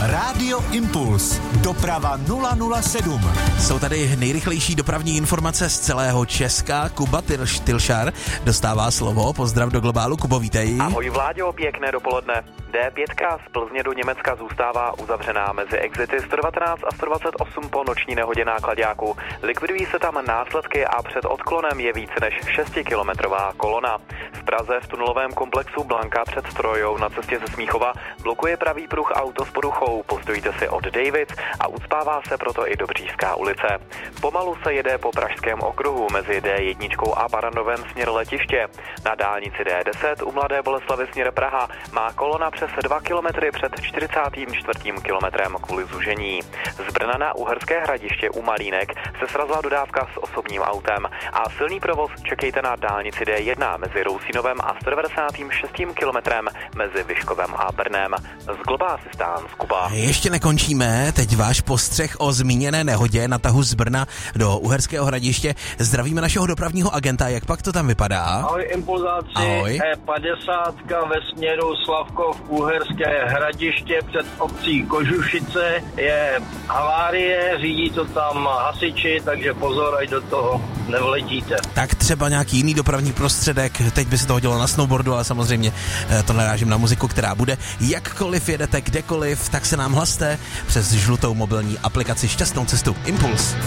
Rádio Impuls. Doprava 007. Jsou tady nejrychlejší dopravní informace z celého Česka. Kuba Tylšar dostává slovo. Pozdrav do globálu. Kubo, vítej. Ahoj Vláďo, pěkné dopoledne. D5 z Plzně do Německa zůstává uzavřená mezi exity 119 a 128 po noční nehodě náklaďáků. Likvidují se tam následky a před odklonem je více než 6kilometrová kolona. V Praze v tunelovém komplexu Blanka před Trojou na cestě ze Smíchova blokuje pravý pruh auto s poruchou. Postojíte si od Davids a ucpává se proto i Dobřížská ulice. Pomalu se jede po Pražském okruhu mezi D1 a Barrandovem směr letiště. Na dálnici D10 u Mladé Boleslavi směr Praha má kolona přes 2 kilometry před 44. kilometrem kvůli zužení. Z Brna na Uherské Hradiště u Malínek se srazila dodávka s osobním autem a silný provoz čekejte na dálnici D1 mezi Rousínovem a 196. kilometrem mezi Vyškovem a Brnem. Z Globásistán z Kuba. Ještě nekončíme, teď váš postřeh o zmíněné nehodě na tahu z Brna do Uherského Hradiště. Zdravíme našeho dopravního agenta, jak pak to tam vypadá? Ahoj impulzáci, Ahoj. E50 ve směru Slavkov Uherské Hradiště před obcí Kožušice je havárie, řídí to tam hasiči, takže pozor, ať do toho nevletíte. Tak třeba nějaký jiný dopravní prostředek, teď by se to hodilo na snowboardu, ale samozřejmě to narážím na muziku, která bude. Jakkoliv jedete kdekoliv, tak se nám hlaste přes žlutou mobilní aplikaci. Šťastnou cestu Impuls.